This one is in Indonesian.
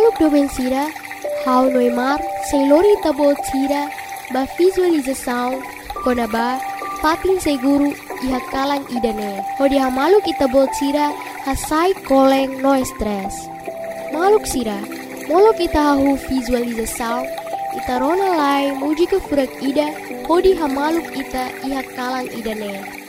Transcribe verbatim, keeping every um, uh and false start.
Hamaluk doben sira, hau noimar, seilori tabot sira, ba visualização, konaba, patin seguru, iha kalang idane. Hodi hamaluk itabot sira, hasai koleng no stress. Maluk sira, molok ita hahu visualização, ita rona lai muji ke furak ida, hodi hamaluk ita iha kalang idane.